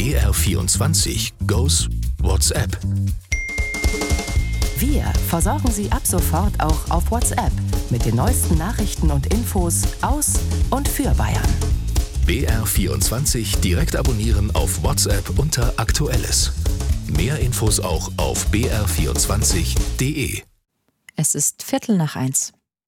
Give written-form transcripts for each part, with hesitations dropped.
BR24 goes WhatsApp. Wir versorgen Sie ab sofort auch auf WhatsApp mit den neuesten Nachrichten und Infos aus und für Bayern. BR24 direkt abonnieren auf WhatsApp unter Aktuelles. Mehr Infos auch auf br24.de. Es ist 1:15.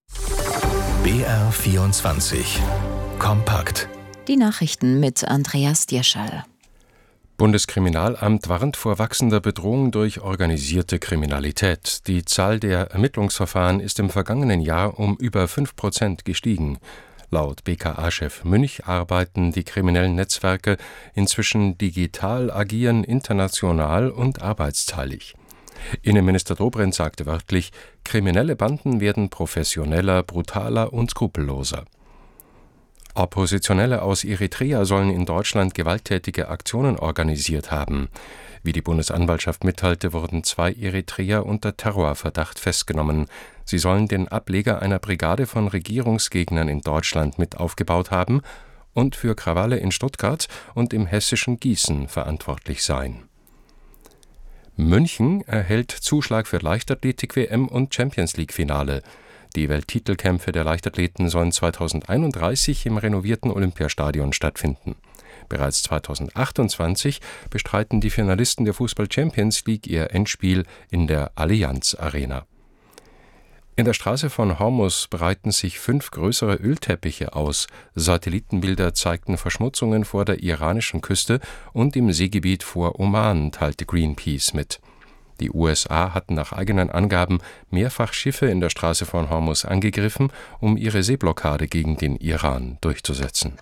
BR24 kompakt. Die Nachrichten mit Andreas Dierschall. Bundeskriminalamt warnt vor wachsender Bedrohung durch organisierte Kriminalität. Die Zahl der Ermittlungsverfahren ist im vergangenen Jahr um über 5% gestiegen. Laut BKA-Chef Münch arbeiten die kriminellen Netzwerke inzwischen digital, agieren international und arbeitsteilig. Innenminister Dobrindt sagte wörtlich, kriminelle Banden werden professioneller, brutaler und skrupelloser. Oppositionelle aus Eritrea sollen in Deutschland gewalttätige Aktionen organisiert haben. Wie die Bundesanwaltschaft mitteilte, wurden 2 Eritreer unter Terrorverdacht festgenommen. Sie sollen den Ableger einer Brigade von Regierungsgegnern in Deutschland mit aufgebaut haben und für Krawalle in Stuttgart und im hessischen Gießen verantwortlich sein. München erhält Zuschlag für Leichtathletik-WM und Champions-League-Finale. Die Welttitelkämpfe der Leichtathleten sollen 2031 im renovierten Olympiastadion stattfinden. Bereits 2028 bestreiten die Finalisten der Fußball-Champions League ihr Endspiel in der Allianz Arena. In der Straße von Hormuz breiten sich 5 größere Ölteppiche aus. Satellitenbilder zeigten Verschmutzungen vor der iranischen Küste und im Seegebiet vor Oman, teilte Greenpeace mit. Die USA hatten nach eigenen Angaben mehrfach Schiffe in der Straße von Hormuz angegriffen, um ihre Seeblockade gegen den Iran durchzusetzen.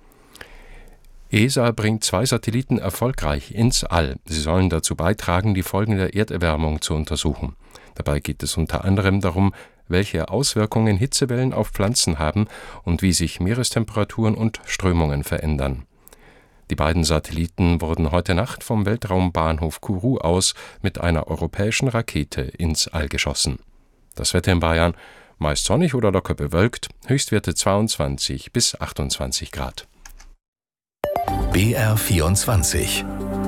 ESA bringt 2 Satelliten erfolgreich ins All. Sie sollen dazu beitragen, die Folgen der Erderwärmung zu untersuchen. Dabei geht es unter anderem darum, welche Auswirkungen Hitzewellen auf Pflanzen haben und wie sich Meerestemperaturen und Strömungen verändern. Die beiden Satelliten wurden heute Nacht vom Weltraumbahnhof Kourou aus mit einer europäischen Rakete ins All geschossen. Das Wetter in Bayern: meist sonnig oder locker bewölkt, Höchstwerte 22 bis 28 Grad. BR24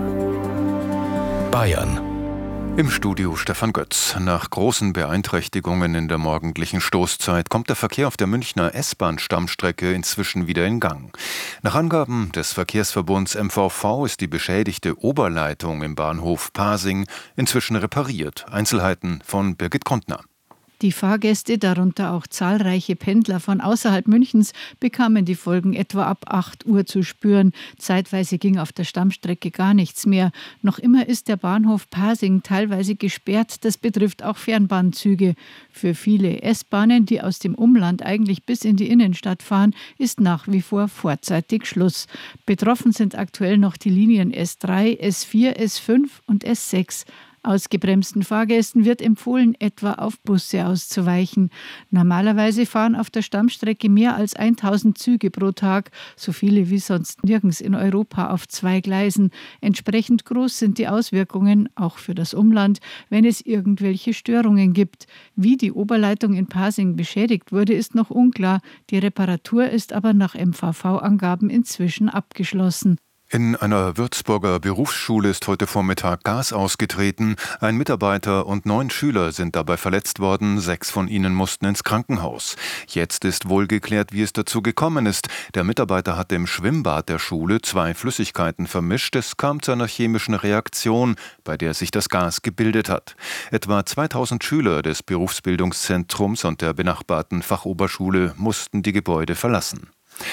Bayern. Im Studio Stefan Götz. Nach großen Beeinträchtigungen in der morgendlichen Stoßzeit kommt der Verkehr auf der Münchner S-Bahn-Stammstrecke inzwischen wieder in Gang. Nach Angaben des Verkehrsverbunds MVV ist die beschädigte Oberleitung im Bahnhof Pasing inzwischen repariert. Einzelheiten von Birgit Kontner. Die Fahrgäste, darunter auch zahlreiche Pendler von außerhalb Münchens, bekamen die Folgen etwa ab 8 Uhr zu spüren. Zeitweise ging auf der Stammstrecke gar nichts mehr. Noch immer ist der Bahnhof Pasing teilweise gesperrt. Das betrifft auch Fernbahnzüge. Für viele S-Bahnen, die aus dem Umland eigentlich bis in die Innenstadt fahren, ist nach wie vor vorzeitig Schluss. Betroffen sind aktuell noch die Linien S3, S4, S5 und S6. Ausgebremsten Fahrgästen wird empfohlen, etwa auf Busse auszuweichen. Normalerweise fahren auf der Stammstrecke mehr als 1000 Züge pro Tag, so viele wie sonst nirgends in Europa auf 2 Gleisen. Entsprechend groß sind die Auswirkungen, auch für das Umland, wenn es irgendwelche Störungen gibt. Wie die Oberleitung in Pasing beschädigt wurde, ist noch unklar. Die Reparatur ist aber nach MVV-Angaben inzwischen abgeschlossen. In einer Würzburger Berufsschule ist heute Vormittag Gas ausgetreten. Ein Mitarbeiter und 9 Schüler sind dabei verletzt worden. 6 von ihnen mussten ins Krankenhaus. Jetzt ist wohl geklärt, wie es dazu gekommen ist. Der Mitarbeiter hatte im Schwimmbad der Schule 2 Flüssigkeiten vermischt. Es kam zu einer chemischen Reaktion, bei der sich das Gas gebildet hat. Etwa 2000 Schüler des Berufsbildungszentrums und der benachbarten Fachoberschule mussten die Gebäude verlassen.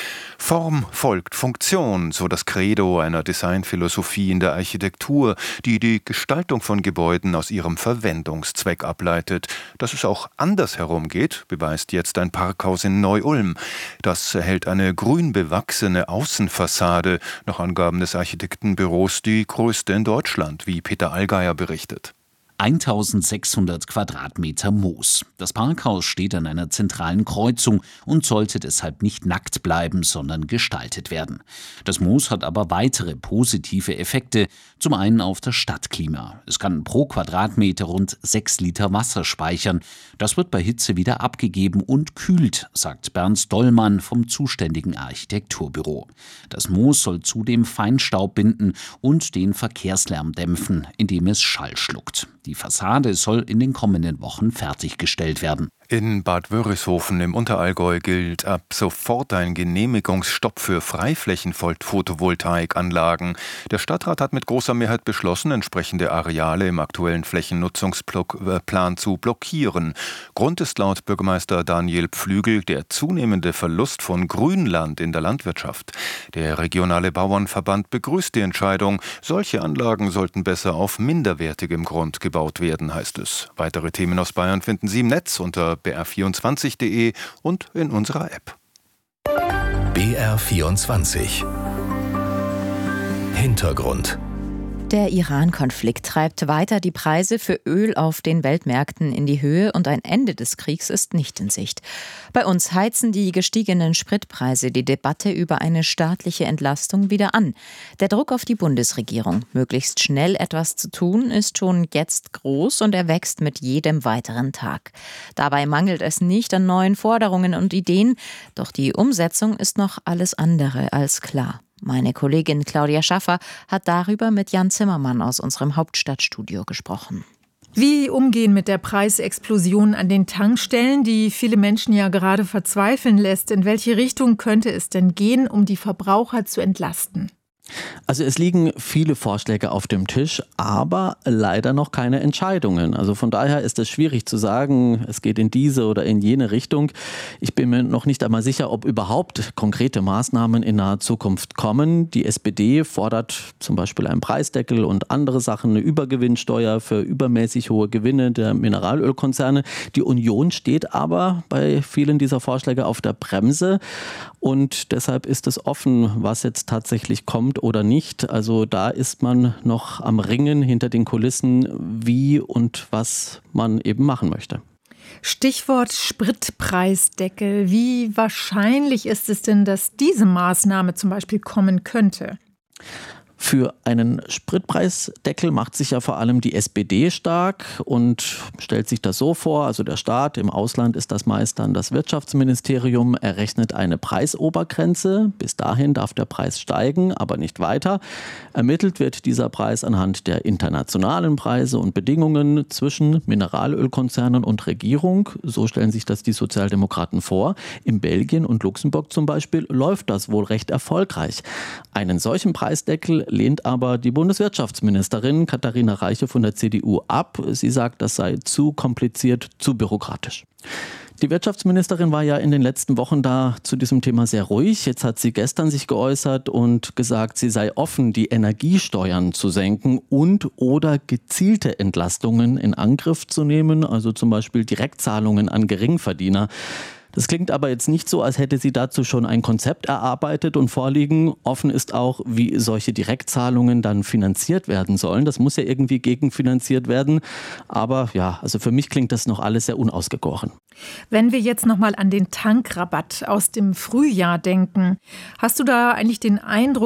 Form folgt Funktion, so das Credo einer Designphilosophie in der Architektur, die die Gestaltung von Gebäuden aus ihrem Verwendungszweck ableitet. Dass es auch andersherum geht, beweist jetzt ein Parkhaus in Neu-Ulm. Das erhält eine grün bewachsene Außenfassade, nach Angaben des Architektenbüros die größte in Deutschland, wie Peter Allgeier berichtet. 1600 Quadratmeter Moos. Das Parkhaus steht an einer zentralen Kreuzung und sollte deshalb nicht nackt bleiben, sondern gestaltet werden. Das Moos hat aber weitere positive Effekte. Zum einen auf das Stadtklima. Es kann pro Quadratmeter rund 6 Liter Wasser speichern. Das wird bei Hitze wieder abgegeben und kühlt, sagt Bernd Dollmann vom zuständigen Architekturbüro. Das Moos soll zudem Feinstaub binden und den Verkehrslärm dämpfen, indem es Schall schluckt. Die Fassade soll in den kommenden Wochen fertiggestellt werden. In Bad Wörishofen im Unterallgäu gilt ab sofort ein Genehmigungsstopp für Freiflächen-Photovoltaikanlagen. Der Stadtrat hat mit großer Mehrheit beschlossen, entsprechende Areale im aktuellen Flächennutzungsplan zu blockieren. Grund ist laut Bürgermeister Daniel Pflügel der zunehmende Verlust von Grünland in der Landwirtschaft. Der regionale Bauernverband begrüßt die Entscheidung. Solche Anlagen sollten besser auf minderwertigem Grund gebaut werden, heißt es. Weitere Themen aus Bayern finden Sie im Netz unter br24.de und in unserer App. BR24 Hintergrund. Der Iran-Konflikt treibt weiter die Preise für Öl auf den Weltmärkten in die Höhe und ein Ende des Kriegs ist nicht in Sicht. Bei uns heizen die gestiegenen Spritpreise die Debatte über eine staatliche Entlastung wieder an. Der Druck auf die Bundesregierung, möglichst schnell etwas zu tun, ist schon jetzt groß und er wächst mit jedem weiteren Tag. Dabei mangelt es nicht an neuen Forderungen und Ideen, doch die Umsetzung ist noch alles andere als klar. Meine Kollegin Claudia Schaffer hat darüber mit Jan Zimmermann aus unserem Hauptstadtstudio gesprochen. Wie umgehen mit der Preisexplosion an den Tankstellen, die viele Menschen ja gerade verzweifeln lässt? In welche Richtung könnte es denn gehen, um die Verbraucher zu entlasten? Also es liegen viele Vorschläge auf dem Tisch, aber leider noch keine Entscheidungen. Also von daher ist es schwierig zu sagen, es geht in diese oder in jene Richtung. Ich bin mir noch nicht einmal sicher, ob überhaupt konkrete Maßnahmen in naher Zukunft kommen. Die SPD fordert zum Beispiel einen Preisdeckel und andere Sachen, eine Übergewinnsteuer für übermäßig hohe Gewinne der Mineralölkonzerne. Die Union steht aber bei vielen dieser Vorschläge auf der Bremse und deshalb ist es offen, was jetzt tatsächlich kommt oder nicht. Also da ist man noch am Ringen hinter den Kulissen, wie und was man eben machen möchte. Stichwort Spritpreisdeckel. Wie wahrscheinlich ist es denn, dass diese Maßnahme zum Beispiel kommen könnte? Für einen Spritpreisdeckel macht sich ja vor allem die SPD stark und stellt sich das so vor, also der Staat, im Ausland ist das meist dann das Wirtschaftsministerium, errechnet eine Preisobergrenze, bis dahin darf der Preis steigen, aber nicht weiter. Ermittelt wird dieser Preis anhand der internationalen Preise und Bedingungen zwischen Mineralölkonzernen und Regierung, so stellen sich das die Sozialdemokraten vor. In Belgien und Luxemburg zum Beispiel läuft das wohl recht erfolgreich. Einen solchen Preisdeckel lehnt aber die Bundeswirtschaftsministerin Katharina Reiche von der CDU ab. Sie sagt, das sei zu kompliziert, zu bürokratisch. Die Wirtschaftsministerin war ja in den letzten Wochen da zu diesem Thema sehr ruhig. Jetzt hat sie gestern sich geäußert und gesagt, sie sei offen, die Energiesteuern zu senken und oder gezielte Entlastungen in Angriff zu nehmen, also zum Beispiel Direktzahlungen an Geringverdiener. Das klingt aber jetzt nicht so, als hätte sie dazu schon ein Konzept erarbeitet und vorliegen. Offen ist auch, wie solche Direktzahlungen dann finanziert werden sollen. Das muss ja irgendwie gegenfinanziert werden. Aber ja, also für mich klingt das noch alles sehr unausgegoren. Wenn wir jetzt nochmal an den Tankrabatt aus dem Frühjahr denken, hast du da eigentlich den Eindruck,